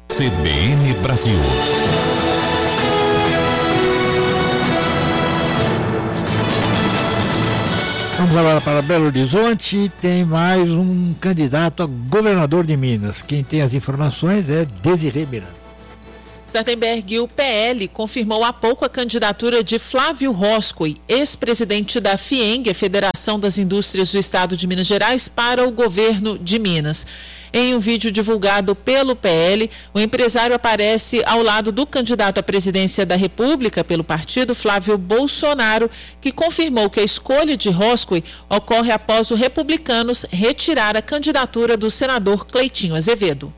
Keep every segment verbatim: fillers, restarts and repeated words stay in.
C B N Brasil. Vamos agora para Belo Horizonte. Tem mais um candidato a governador de Minas. Quem tem as informações é Desirê Miranda. Sardenberg, o P L confirmou há pouco a candidatura de Flávio Roscoe, ex-presidente da FIENG, a Federação das Indústrias do Estado de Minas Gerais, para o governo de Minas. Em um vídeo divulgado pelo P L, o empresário aparece ao lado do candidato à presidência da República pelo partido, Flávio Bolsonaro, que confirmou que a escolha de Roscoe ocorre após o Republicanos retirar a candidatura do senador Cleitinho Azevedo.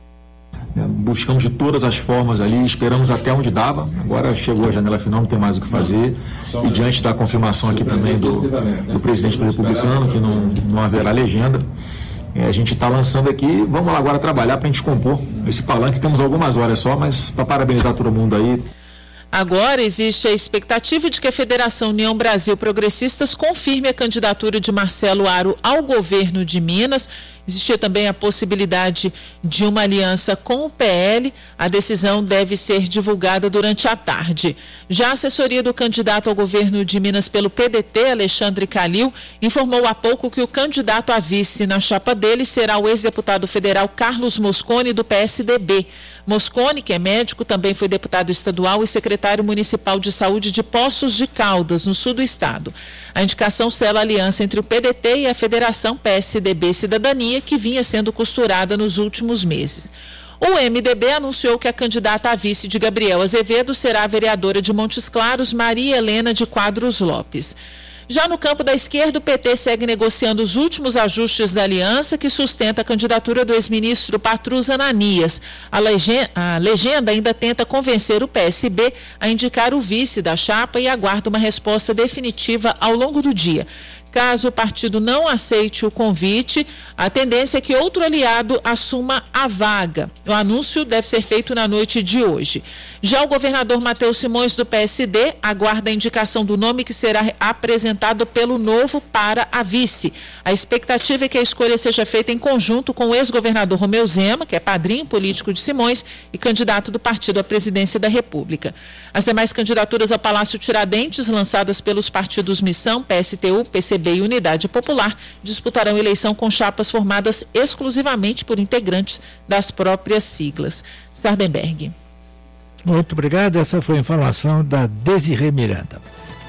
Buscamos de todas as formas ali, esperamos até onde dava, agora chegou a janela final, não tem mais o que fazer, e diante da confirmação aqui também do, do presidente do Republicano, que não, não haverá legenda, é, a gente está lançando aqui, vamos lá agora trabalhar para a gente compor esse palanque, temos algumas horas só, mas para parabenizar todo mundo aí. Agora existe a expectativa de que a Federação União Brasil Progressistas confirme a candidatura de Marcelo Aro ao governo de Minas. Existia também a possibilidade de uma aliança com o P L. A decisão deve ser divulgada durante a tarde. Já a assessoria do candidato ao governo de Minas pelo P D T, Alexandre Calil, informou há pouco que o candidato a vice na chapa dele será o ex-deputado federal Carlos Mosconi, do P S D B. Mosconi, que é médico, também foi deputado estadual e secretário municipal de saúde de Poços de Caldas, no sul do estado. A indicação sela a aliança entre o P D T e a Federação P S D B Cidadania, que vinha sendo costurada nos últimos meses. O M D B anunciou que a candidata a vice de Gabriel Azevedo será a vereadora de Montes Claros, Maria Helena de Quadros Lopes. Já no campo da esquerda, o P T segue negociando os últimos ajustes da aliança que sustenta a candidatura do ex-ministro Patrus Ananias. A legenda, a legenda ainda tenta convencer o P S B a indicar o vice da chapa e aguarda uma resposta definitiva ao longo do dia. Caso o partido não aceite o convite, a tendência é que outro aliado assuma a vaga. O anúncio deve ser feito na noite de hoje. Já o governador Matheus Simões, do P S D, aguarda a indicação do nome que será apresentado pelo Novo para a vice. A expectativa é que a escolha seja feita em conjunto com o ex-governador Romeu Zema, que é padrinho político de Simões e candidato do partido à presidência da República. As demais candidaturas ao Palácio Tiradentes, lançadas pelos partidos Missão, P S T U, P C B e Unidade Popular, disputarão eleição com chapas formadas exclusivamente por integrantes das próprias siglas. Sardenberg. Muito obrigado, essa foi a informação da Desirê Miranda.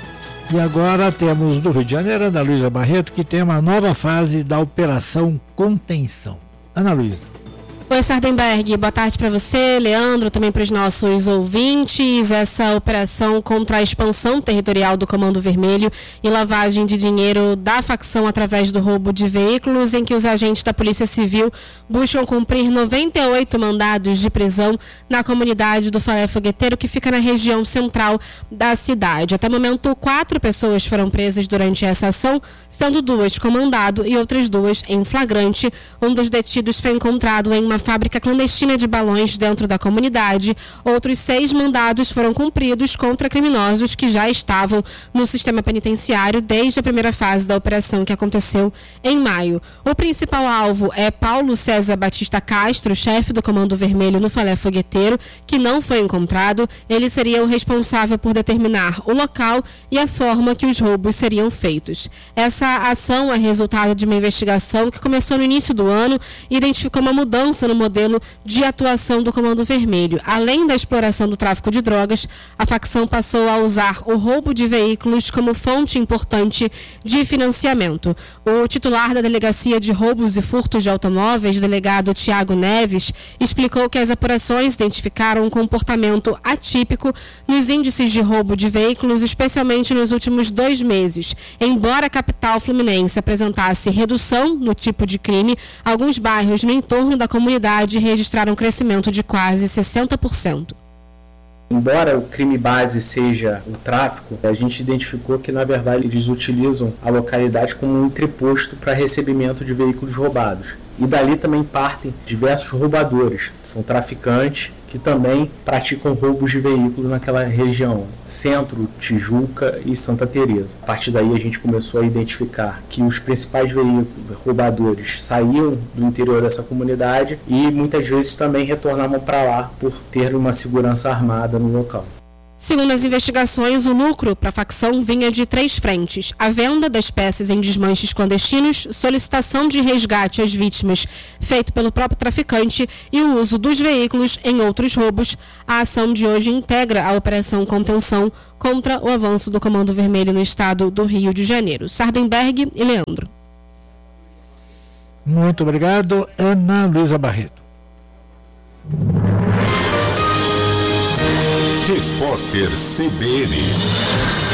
E agora temos do Rio de Janeiro, Ana Luísa Barreto, que tem uma nova fase da Operação Contenção. Ana Luísa. Oi, Sardenberg, boa tarde para você, Leandro, também para os nossos ouvintes. Essa operação contra a expansão territorial do Comando Vermelho e lavagem de dinheiro da facção através do roubo de veículos, em que os agentes da Polícia Civil buscam cumprir noventa e oito mandados de prisão na comunidade do Falé Fogueteiro, que fica na região central da cidade. Até o momento, quatro pessoas foram presas durante essa ação, sendo duas com mandado e outras duas em flagrante. Um dos detidos foi encontrado em uma fábrica clandestina de balões dentro da comunidade. Outros seis mandados foram cumpridos contra criminosos que já estavam no sistema penitenciário desde a primeira fase da operação, que aconteceu em maio. O principal alvo é Paulo César Batista Castro, chefe do Comando Vermelho no Falé Fogueteiro, que não foi encontrado. Ele seria o responsável por determinar o local e a forma que os roubos seriam feitos. Essa ação é resultado de uma investigação que começou no início do ano e identificou uma mudança no modelo de atuação do Comando Vermelho. Além da exploração do tráfico de drogas, a facção passou a usar o roubo de veículos como fonte importante de financiamento. O titular da Delegacia de Roubos e Furtos de Automóveis, delegado Tiago Neves, explicou que as apurações identificaram um comportamento atípico nos índices de roubo de veículos, especialmente nos últimos dois meses. Embora a capital fluminense apresentasse redução no tipo de crime, alguns bairros no entorno da comunidade registraram um crescimento de quase sessenta por cento. Embora o crime base seja o tráfico, a gente identificou que, na verdade, eles utilizam a localidade como um entreposto para recebimento de veículos roubados. E dali também partem diversos roubadores, são traficantes que também praticam roubos de veículos naquela região, Centro, Tijuca e Santa Teresa. A partir daí a gente começou a identificar que os principais veículos roubadores saíam do interior dessa comunidade e muitas vezes também retornavam para lá por ter uma segurança armada no local. Segundo as investigações, o lucro para a facção vinha de três frentes: a venda das peças em desmanches clandestinos, solicitação de resgate às vítimas feito pelo próprio traficante e o uso dos veículos em outros roubos. A ação de hoje integra a Operação Contenção contra o avanço do Comando Vermelho no estado do Rio de Janeiro. Sardenberg e Leandro. Muito obrigado, Ana Luísa Barreto. Repórter C B N.